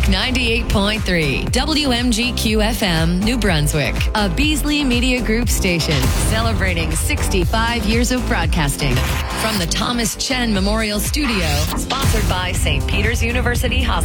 98.3, WMGQ FM, New Brunswick, a Beasley Media Group station celebrating 65 years of broadcasting. From the Thomas Chen Memorial Studio, sponsored by St. Peter's University Hospital.